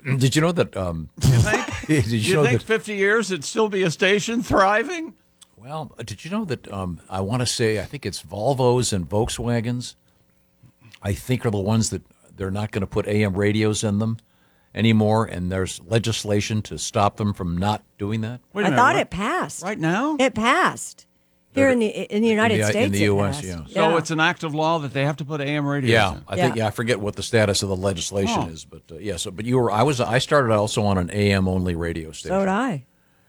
Did you know that? You think? Did you know think that? 50 years it'd still be a station thriving? Well, did you know that? I want to say I think it's Volvos and Volkswagens. I think are the ones that they're not going to put AM radios in them anymore, and there's legislation to stop them from not doing that. Wait a I minute, thought what? it passed. Right now? It passed. Here in the United States, in the it US, passed. yeah. So it's an act of law that they have to put AM radios Yeah, in. I think. Yeah. Yeah, I forget what the status of the legislation Oh. is, but yeah. So, but you were. I started also on an AM only radio station. So did I.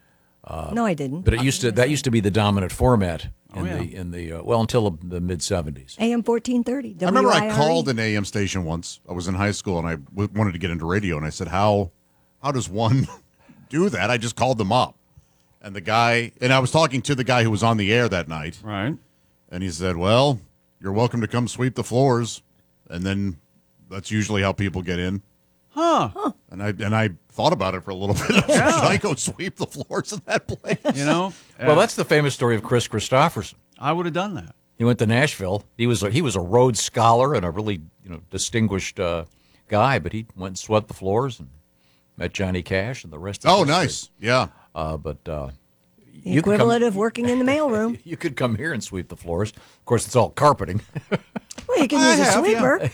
No, I didn't. But it used to. That used to be the dominant format in yeah. the well until the mid '70s. AM 1430. I remember I WIRE. called an AM station once. I was in high school and I wanted to get into radio, and I said, "How does one do that?" I just called them up, and the guy, and I was talking to the guy who was on the air that night, Right. and he said, "Well, you're welcome to come sweep the floors," and then that's usually how people get in. Huh. And I thought about it for a little bit. Should I go sweep the floors of that place? You know? Well, that's the famous story of Chris Christopherson. I would have done that. He went to Nashville. He was a Rhodes Scholar and a really distinguished guy, but he went and swept the floors and met Johnny Cash and the rest. Oh, history. nice. Yeah. But The you could equivalent come, of working in the mailroom. you could come here and sweep the floors. Of course, it's all carpeting. Well, you can use a sweeper.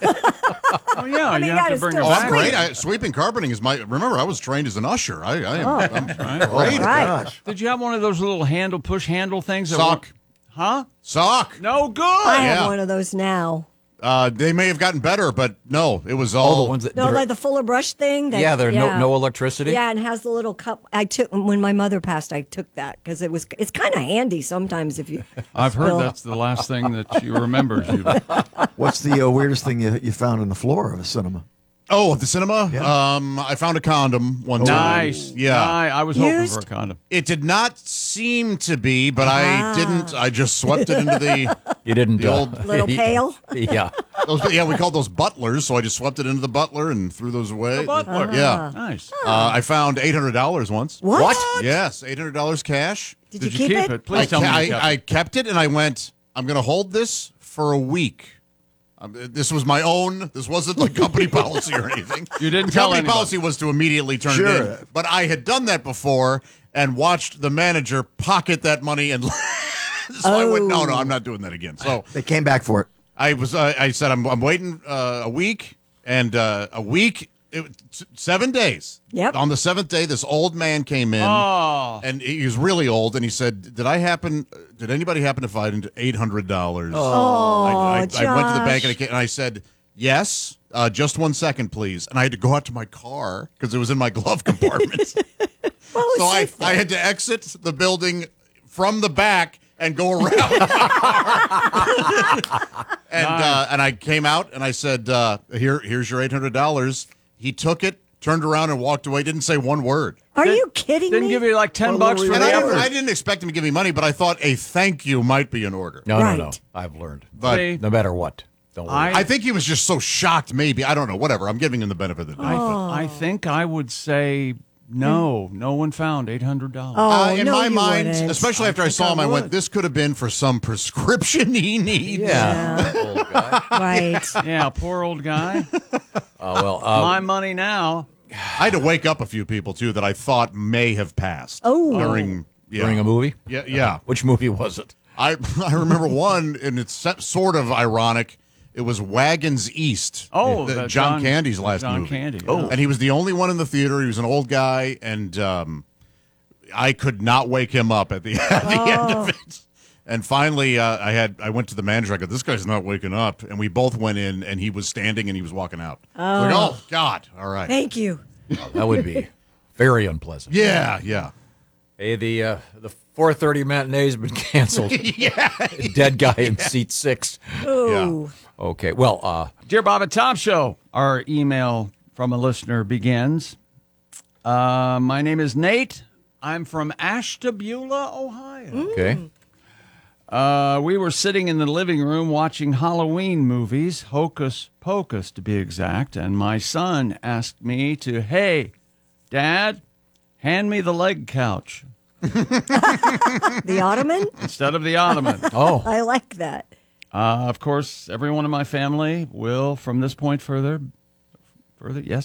Oh, yeah. I mean, you that have to is bring still it Oh, I'm back. great. Sweeping carpeting is my. Remember, I was trained as an usher. I'm Right. great. Right. Did you have one of those little push handle things? Sock. Huh? Sock. No good. I have Yeah. one of those now. They may have gotten better, but no, it was All all the ones that No, like the Fuller brush thing. That, yeah, there's no electricity. Yeah, and has the little cup. I took when my mother passed. I took that because it's kind of handy sometimes if you. I've heard spill. that's the last thing that you remember. What's the weirdest thing you found on the floor of a cinema? Oh, the cinema. Yeah. I found a condom one time. Nice. Yeah. I was hoping Used? for a condom. It did not seem to be, but I didn't. I just swept it into the. You didn't. The old- Little pail? Yeah. We called those butlers, so I just swept it into the butler and threw those away. butler. Yeah. Nice. I found $800 once. What? Yes, $800 cash. Did you Did keep it? Please tell me you kept it. I kept it, and I went, I'm going to hold this for a week. This was my own. This wasn't like company policy or anything. You didn't The tell company anybody. policy was to immediately turn it Sure. in. But I had done that before and watched the manager pocket that money, and so I went, no, I'm not doing that again. So They came back for it. I said, I'm waiting a week, and a week, 7 days. Yep. On the 7th day, this old man came in, Oh. and he was really old, and he said, did anybody happen to find $800? Oh, I went to the bank, Josh. and I said, yes, just 1 second, please. And I had to go out to my car because it was in my glove compartment. Well, So I safe had to exit the building from the back and go around my car. And I came out and I said, here's your $800. He took it, turned around and walked away. Didn't say one word. Are you kidding Didn't me? give you like $10 for And the I effort. didn't expect him to give me money, but I thought a thank you might be in order. No. Right. I've learned. But See, No matter what, don't worry. I think he was just so shocked, maybe. I don't know. Whatever. I'm giving him the benefit of the doubt. I think I would say no. No one found $800. Oh, In no, my you mind, wouldn't. especially after I saw him, I went, this could have been for some prescription he needs. yeah. Old guy. Right. Yeah, poor old guy. Well, My money now. I had to wake up a few people, too, that I thought may have passed. Oh. During during a movie. Yeah. Which movie was it? I remember one, and it's sort of ironic. It was Wagons East. Oh, the John Candy's last John movie. Candy. Oh. And he was the only one in the theater. He was an old guy, and I could not wake him up at the end of it. And finally, I went to the manager. I go, this guy's not waking up. And we both went in, and he was standing, and he was walking out. Oh God! All right. Thank you. That would be very unpleasant. Yeah. Hey, the 4:30 matinee's been canceled. Yeah. Dead guy in seat 6. Ooh. Okay. Well, Dear Bob and Tom Show, our email from a listener begins. My name is Nate. I'm from Ashtabula, Ohio. okay. We were sitting in the living room watching Halloween movies, Hocus Pocus to be exact, and my son asked me to, hey, Dad, hand me the leg couch The Ottoman? instead of the ottoman. Oh, I like that. Of course, everyone in my family will, from this point further, yes,